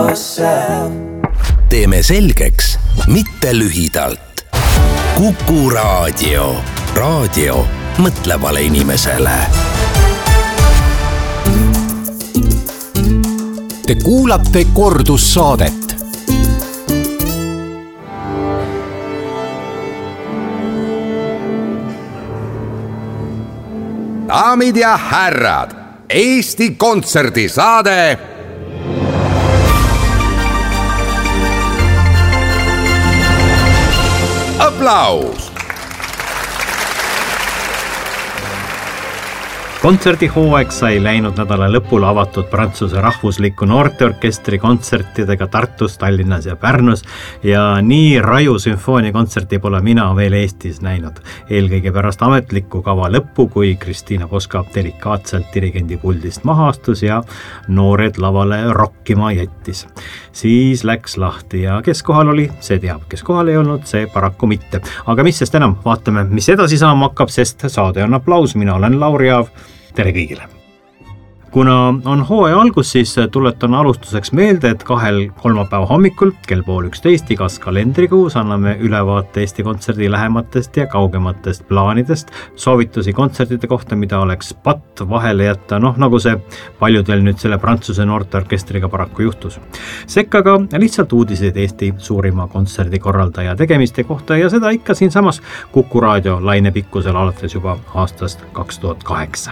yourself. Teeme selgeks, mitte lühidalt. Kuku Raadio. Raadio mõtlevale inimesele. Te kuulate kordussaadet. Daamid ja härrad, Eesti kontserdisaade Aplaus! Kontserdihooaeg sai läinud nädala lõpul avatud Prantsuse rahvusliku noorteorkestri kontsertidega Tartus, Tallinnas ja Pärnus ja nii raju sümfooniakontserti pole mina veel Eestis näinud. Eelkõige pärast ametliku kava lõppu, kui Kristiina Poska delikaatselt dirigendi puldist maha astus ja noored lavale rokkima jättis. Siis läks lahti ja kes kohal oli, see teab, kes kohal ei olnud, see paraku mitte. Aga mis sest enam, vaatame, mis edasi saama hakkab, sest saade on Aplaus, mina olen Lauri Aav. Tere kõigile! Kuna on hooaja algus, siis tuletan alustuseks meelde, et 2 kolmapäeva hommikul kell 11:30 igas kalendrikuus anname ülevaate Eesti Kontserdi lähematest ja kaugematest plaanidest, soovitusi kontsertide kohta, mida oleks patt vahele jätta, nagu see paljudel nüüd selle Prantsuse noorteorkestriga paraku juhtus. Sekka ka lihtsalt uudiseid Eesti suurima kontserdikorraldaja tegemiste kohta ja seda ikka siinsamas Kuku Raadio lainepikkusel alates juba aastast 2008.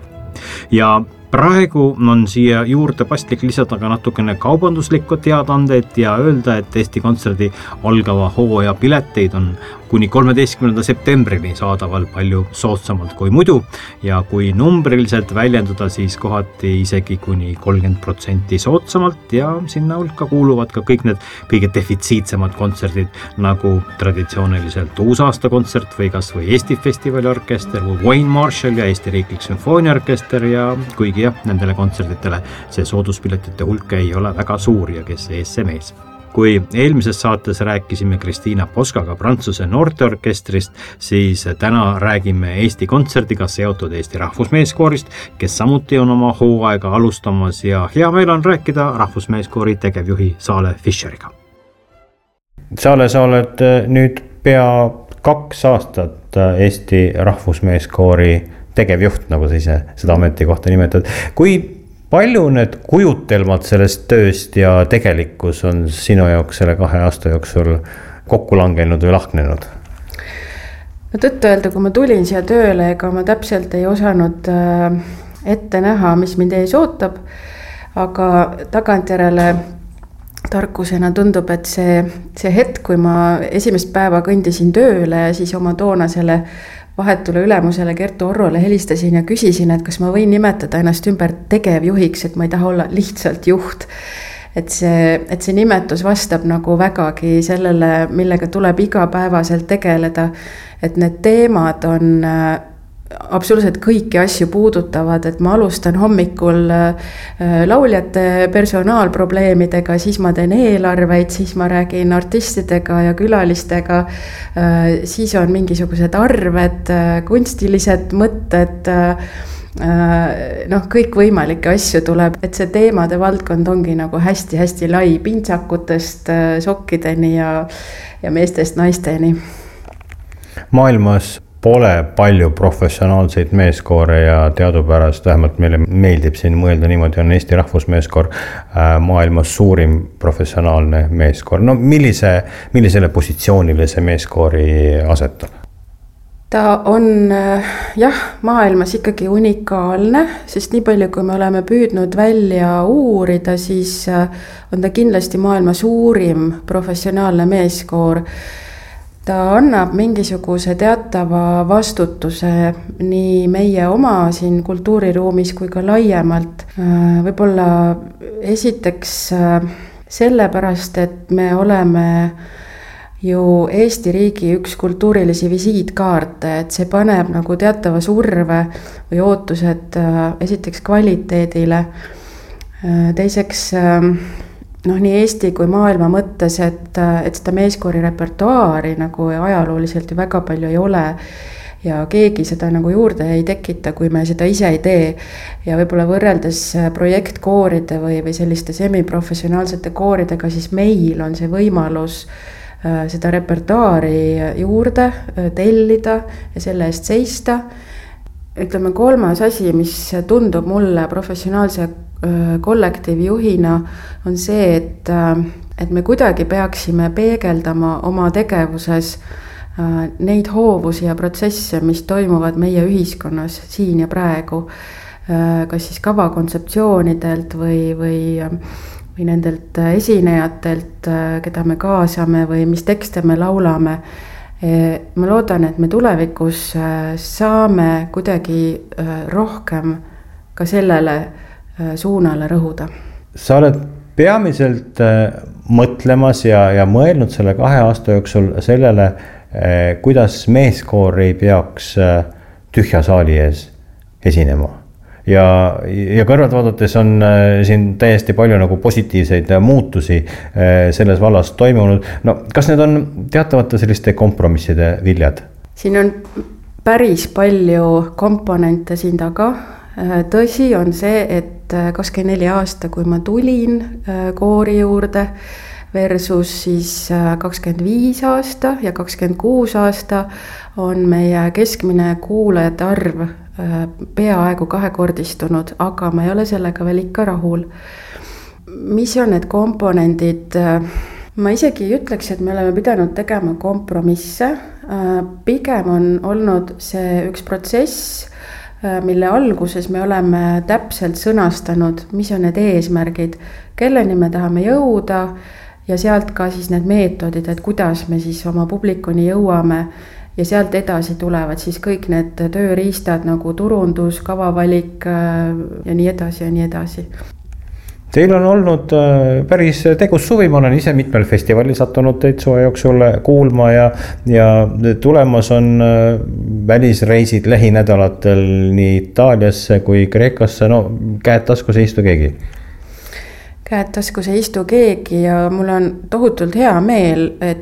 Ja praegu on siia juurde paslik lisada ka natukene kaubanduslikku teadaandeid ja öelda, et Eesti Kontserdi algava hooaja pileteid on kuni 13. septembrini saadaval palju soodsamalt kui muidu ja kui numbriliselt väljenduda, siis kohati isegi kuni 30% soodsamalt ja sinna hulka kuuluvad ka kõik need kõige defitsiitsemad kontserdid nagu traditsiooniliselt uusaastakontsert või kas või Eesti festivaliorkester või Wayne Marshall ja Eesti Riiklik Sümfooniaorkester ja kuigi nendele kontserditele see sooduspiletite hulk ei ole väga suur ja kes ees see mees. Kui eelmises saates rääkisime Kristiina Poskaga Prantsuse noorteorkestrist, siis täna räägime Eesti Kontserdiga seotud Eesti rahvusmeeskoorist, kes samuti on oma hooaega alustamas ja hea meel on rääkida rahvusmeeskoori tegevjuhi Saale Fischeriga. Saale, sa oled nüüd pea 2 aastat Eesti rahvusmeeskoori tegevjuht, nagu sa ise seda ametikohta nimetad. Kui palju need kujutelmad sellest tööst ja tegelikkus on sinu jaoks selle 2 aasta jooksul kokku langenud või lahknenud? Tõtt öelda, kui ma tulin siia tööle, ega ma täpselt ei osanud ette näha, mis mind ees ootab, aga tagantjärele tarkusena tundub, et see hetk, kui ma esimest päeva kõndisin tööle ja siis oma toonasele vahetule ülemusele Kertu Orrole helistasin ja küsisin, et kas ma võin nimetada ennast ümber tegevjuhiks, et ma ei taha olla lihtsalt juht. Et see nimetus vastab nagu vägagi sellele, millega tuleb igapäevaselt tegeleda, et need teemad on absoluutselt kõiki asju puudutavad, et ma alustan hommikul lauljate personaalprobleemidega, siis ma teen eelarveid, siis ma räägin artistidega ja külalistega, siis on mingisugused arved, kunstilised mõtted, kõik võimalikke asju tuleb, et see teemade valdkond ongi nagu hästi-hästi lai pintsakutest sokkideni ja meestest naisteni. Maailmas pole palju professionaalseid meeskoore ja teadupärast, vähemalt meile meeldib siin mõelda niimoodi, on Eesti rahvusmeeskoor maailmas suurim professionaalne meeskoor. Millisele positsioonile see meeskoori asetab? Ta on maailmas ikkagi unikaalne, sest nii palju, kui me oleme püüdnud välja uurida, siis on ta kindlasti maailma suurim professionaalne meeskoor. Ta annab mingisuguse teatava vastutuse nii meie oma siin kultuuriruumis kui ka laiemalt. Võib-olla esiteks sellepärast, et me oleme ju Eesti riigi üks kultuurilisi visiitkaarte, et see paneb nagu teatava surve või ootused esiteks kvaliteedile. Teiseks nii Eesti kui maailma mõttes, et seda meeskoori repertuaari nagu ajalooliselt ju väga palju ei ole. ja keegi seda nagu juurde ei tekita, kui me seda ise ei tee. Ja võib-olla võrreldes projektkooride või selliste semiprofessionaalsete kooridega, siis meil on see võimalus seda repertuaari juurde tellida ja selle eest seista. Ütleme, kolmas asi, mis tundub mulle professionaalse kollektiivjuhina, on see, et me kuidagi peaksime peegeldama oma tegevuses neid hoovusi ja protsesse, mis toimuvad meie ühiskonnas siin ja praegu, kas siis kavakontseptsioonidelt või nendelt esinejatelt, keda me kaasame või mis tekste me laulame. Ma loodan, et me tulevikus saame kuidagi rohkem ka sellele suunale rõhuda. Sa oled peamiselt mõtlemas ja mõelnud selle 2 aasta jooksul sellele, kuidas meeskoor ei peaks tühja saali ees esinema. Ja kõrvalt vaadates on siin täiesti palju nagu positiivseid muutusi selles vallas toimunud. No, kas need on teatavate selliste kompromisside viljad? Siin on päris palju komponente siin taga. Tõsi on see, et 24 aasta, kui ma tulin koori juurde versus siis 25 aasta ja 26 aasta on meie keskmine kuulajate arv peaaegu 2-kordistunud, aga ma ei ole sellega veel ikka rahul. Mis on need komponendid? Ma isegi ütleks, et me oleme pidanud tegema kompromisse. Pigem on olnud see üks protsess, mille alguses me oleme täpselt sõnastanud, mis on need eesmärgid, kelleni me tahame jõuda ja sealt ka siis need meetodid, et kuidas me siis oma publikuni jõuame. Ja sealt edasi tulevad siis kõik need tööriistad nagu turundus, kavavalik ja nii edasi ja nii edasi. Teil on olnud päris tegus suvi, ma olen ise mitmel festivalil sattunud teid suve jooksul kuulma ja tulemas on välisreisid lähinädalatel nii Itaaliasse kui Kreekasse, no käed taskus ei istu keegi. Käed taskus ei istu keegi ja mul on tohutult hea meel, et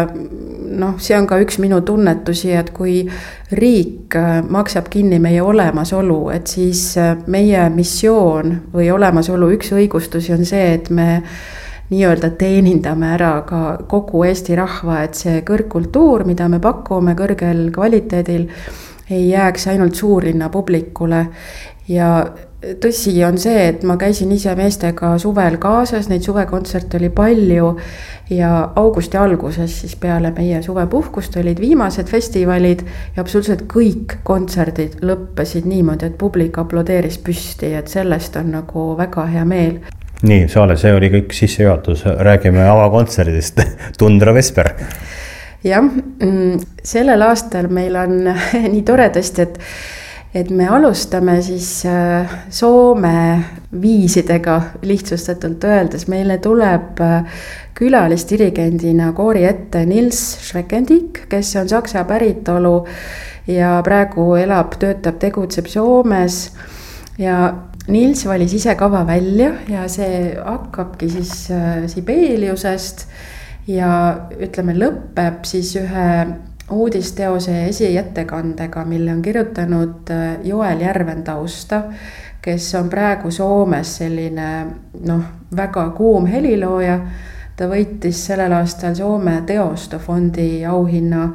see on ka üks minu tunnetusi, et kui riik maksab kinni meie olemasolu, et siis meie missioon või olemasolu üks õigustusi on see, et me nii-öelda teenindame ära ka kogu Eesti rahva, et see kõrgkultuur, mida me pakume kõrgel kvaliteedil, ei jääks ainult suurlinna publikule. Ja tõsi on see, et ma käisin ise meestega suvel kaasas, neid suvekontserte oli palju ja augusti alguses siis peale meie suvepuhkust olid viimased festivalid ja absoluutselt kõik kontserdid lõppesid niimoodi, et publik aplodeeris püsti, et sellest on nagu väga hea meel. Nii, Saale, see oli kõik sissejuhatus, räägime avakontserdist, Tundra Vesper. Jah, sellel aastal meil on nii toredasti, et me alustame siis Soome viisidega lihtsustatult öeldes. Meile tuleb külalisdirigendina koori ette Nils Schreckendick, kes on saksa päritolu ja praegu töötab, tegutseb Soomes ja Nils valis ise kava välja ja see hakkabki siis Sibeliusest ja ütleme lõpeb siis ühe uudisteose esiettekandega, mille on kirjutanud Joel Järventausta, kes on praegu Soomes selline väga kuum helilooja. Ta võitis sellel aastal Soome teostofondi auhinna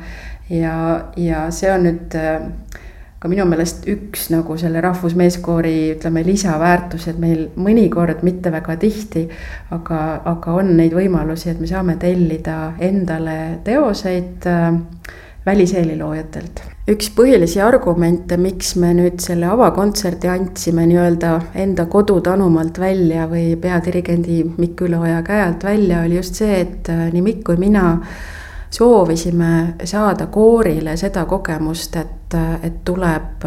ja see on nüüd ka minu meelest üks nagu selle rahvusmeeskoori lisaväärtus, et meil mõnikord mitte väga tihti, aga on neid võimalusi, et me saame tellida endale teoseid välisheeliloojatelt. Üks põhilisi argumente, miks me nüüd selle avakontserti andsime nii-öelda enda kodutanumalt välja või peadirigendi Mikk Üleoja käe alt välja, oli just see, et nii Mikk kui mina soovisime saada koorile seda kogemust, et tuleb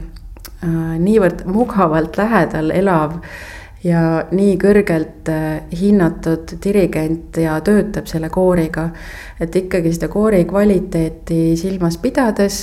niivõrd mugavalt lähedal elav ja nii kõrgelt hinnatud dirigent ja töötab selle kooriga, et ikkagi seda koori kvaliteeti silmas pidades.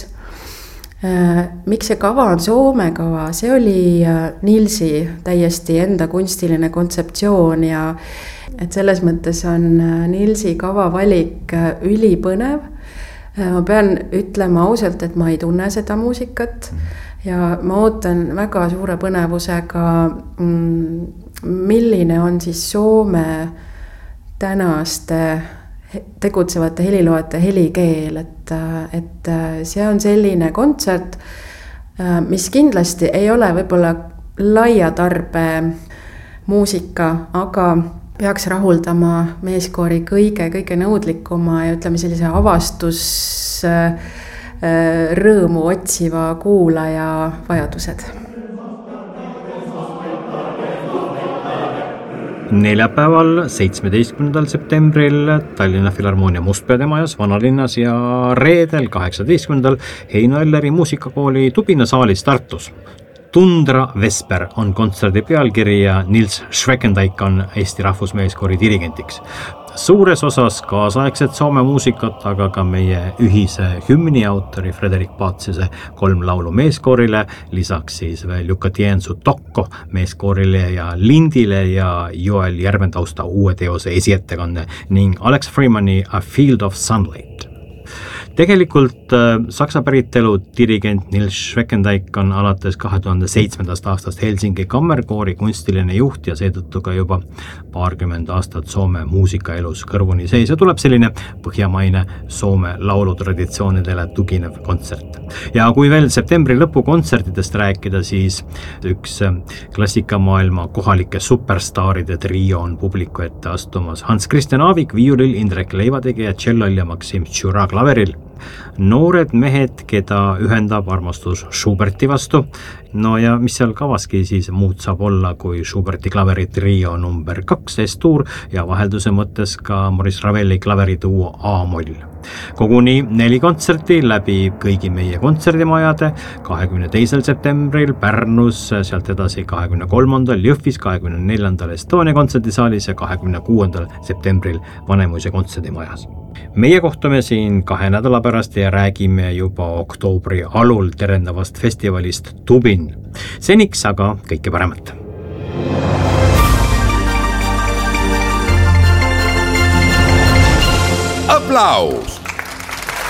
Miks see kava on Soome kava? See oli Nilsi täiesti enda kunstiline kontseptsioon ja et selles mõttes on Nilsi kava valik ülipõnev. ma pean ütlema ausalt, et ma ei tunne seda muusikat ja ma ootan väga suure põnevusega, milline on siis Soome tänaste tegutsevate heliloojate helikeel, et see on selline kontsert, mis kindlasti ei ole võib-olla laia tarbe muusika, aga peaks rahuldama meeskoori kõige nõudlikuma ja ütleme sellise rõõmu otsiva kuulaja vajadused. Neljapäeval 17. septembril Tallinna Filharmoonia Mustpeade majas Vanalinnas ja reedel 18. Heino Elleri muusikakooli Tubina saalis Tartus. Tundra Vesper on kontserdi pealkiri ja Nils Schweckendaik on Eesti Rahvusmeeskoori dirigentiks. Suures osas kaasaegset Soome muusikat, aga ka meie ühise hümni autori Frederik Paatsise 3 laulu meeskoorile, lisaks siis veel Jukka Tiensu Tokko meeskoorile ja Lindile ja Joel Järventausta uue teose esiettekanne ning Alex Freemani A Field of Sunlight. Tegelikult saksa päritolu dirigent Nils Schweckendaik on alates 2007. aastast Helsingi kammerkoori kunstiline juht ja seetõttu ka juba 20 aastat Soome muusikaelus kõrvuni sees ja tuleb selline põhjamaine Soome laulutraditsioonidele tuginev kontsert. Ja kui veel septembri lõpu kontsertidest rääkida, siis üks klassikamaailma kohalike superstaaride trio on publiku ette astumas Hans Christian Aavik viiulil, Indrek Leivategi ja tšellol ja Maksim Tšura klaveril. Noored mehed, keda ühendab armastus Schuberti vastu. No ja mis seal kavaski siis muud saab olla kui Schuberti klaveri trio number 2 S-tuur ja vahelduse mõttes ka Maurice Ravelli klaverituo A-moll. Koguni 4 kontserti läbi kõigi meie kontserdimajade 22. septembril Pärnus, sealt edasi 23. Jõhvis, 24. Estonia kontserdisaalis ja 26. septembril Vanemuise kontserdimajas. Meie kohtume siin 2 nädala pärast ja räägime juba oktoobri alul terendavast festivalist Tubin. Seniks aga kõike paremat. Aplaus!